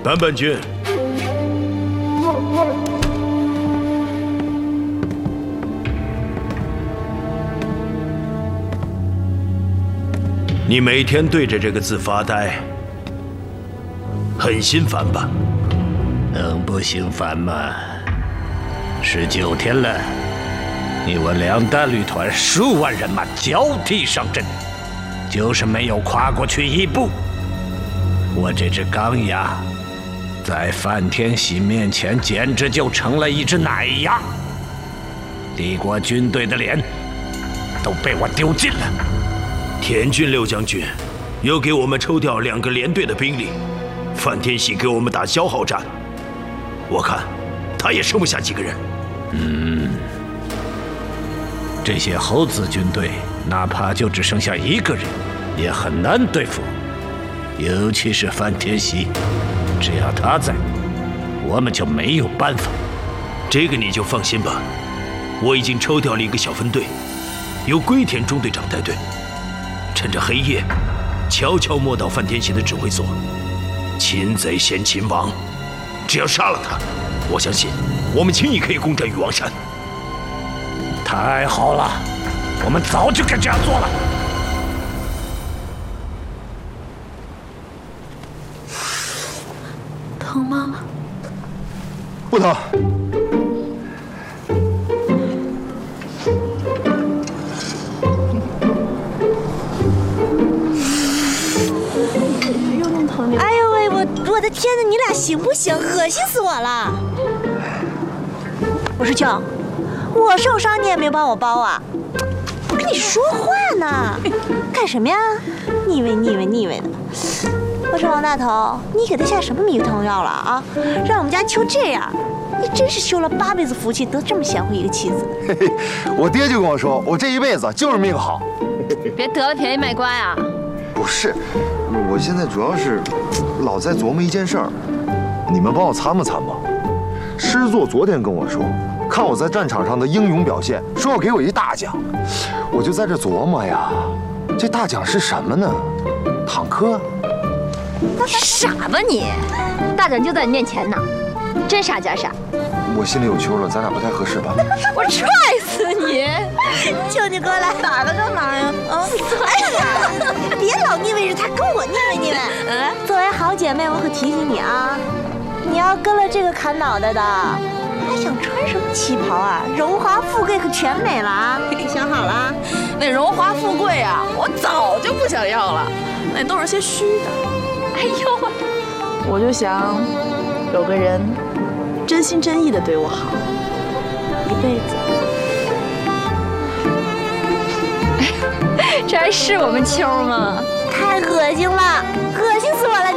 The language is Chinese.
板板君，你每天对着这个字发呆，很心烦吧？ 能不心烦吗？19天了，你我2大旅团数万人马交替上阵，就是没有跨过去一步。我这只钢牙，在范天喜面前简直就成了一只奶鸭。帝国军队的脸都被我丢尽了。 田军六将军又给我们抽调2个连队的兵力，范天喜给我们打消耗战，我看他也剩不下几个人。 这些猴子军队，哪怕就只剩下1个人，也很难对付。尤其是范天喜，只要他在，我们就没有办法。 这个你就放心吧，我已经抽调了1个小分队，由龟田中队长带队，趁着黑夜，悄悄摸到范天喜的指挥所。擒贼先擒王，只要杀了他，我相信我们轻易可以攻占羽王山。 太好了，我们早就该这样做了。 疼吗？ 不疼。 哎呦喂，我的天哪！你俩行不行？恶心死我了！我说秋，我受伤你也没有帮我包啊！我跟你说话呢，干什么呀？腻味的！我说王大头，你给他下什么迷汤药了啊？让我们家秋这样，你真是修了8辈子福气，得这么贤惠一个妻子。 嘿嘿，我爹就跟我说，我这一辈子就是命好。 别得了便宜卖乖啊！ 不是，我现在主要是老在琢磨一件事儿，你们帮我参谋参谋。师座昨天跟我说，看我在战场上的英勇表现，说要给我一大奖，我就在这琢磨呀，这大奖是什么呢？坦克？ 你傻吧你？大奖就在你面前呢，真傻假傻。 我心里有秋了，咱俩不太合适吧？ 我踹死你！ 秋，你过来打他干嘛呀？哎呀，别老腻味着他，跟我腻味。作为好姐妹，我可提醒你啊，你要跟了这个砍脑袋的，还想穿什么旗袍啊？荣华富贵可全没了啊！你想好了？ 那荣华富贵啊，我早就不想要了，那都是些虚的。 哎呦， 我就想有个人真心真意的对我好，一辈子。 这还是我们秋吗？ 太恶心了，恶心死我了！